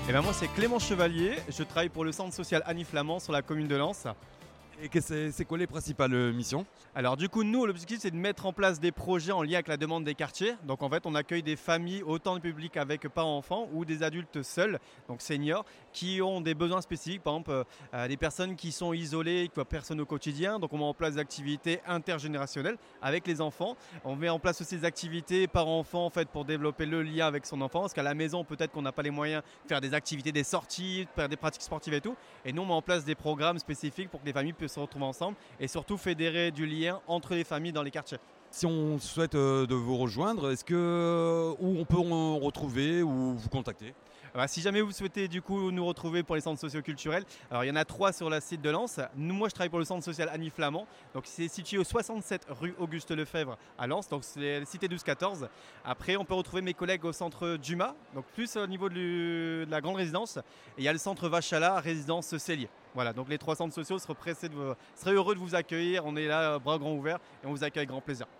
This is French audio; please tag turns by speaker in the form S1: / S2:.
S1: Et ben moi c'est Clément Chevalier, je travaille pour le centre social Annie Flamand sur la commune de Lens.
S2: Et c'est quoi les principales missions?
S1: Alors du coup nous l'objectif c'est de mettre en place des projets en lien avec la demande des quartiers. Donc en fait on accueille des familles autant de publics avec parents-enfants ou des adultes seuls, donc seniors, qui ont des besoins spécifiques, par exemple des personnes qui sont isolées, qui voient personne au quotidien. Donc on met en place des activités intergénérationnelles avec les enfants. On met en place aussi des activités parents-enfants en fait, pour développer le lien avec son enfant. Parce qu'à la maison peut-être qu'on n'a pas les moyens de faire des activités, des sorties, de faire des pratiques sportives et tout. Et nous on met en place des programmes spécifiques pour que les familles puissent se retrouver ensemble et surtout fédérer du lien entre les familles dans les quartiers.
S2: Si on souhaite de vous rejoindre, où on peut en retrouver ou vous contacter?
S1: Si jamais vous souhaitez du coup nous retrouver pour les centres socioculturels, alors il y en a 3 sur le site de Lens. Moi je travaille pour le centre social Annie Flamand, donc c'est situé au 67 rue Auguste Lefebvre à Lens, donc c'est la cité 12-14. Après on peut retrouver mes collègues au centre Dumas, donc plus au niveau de la grande résidence. Et il y a le centre Vachala, résidence Cellier. Voilà, donc les 3 centres sociaux seraient heureux de vous accueillir, on est là bras grands ouverts et on vous accueille avec grand plaisir.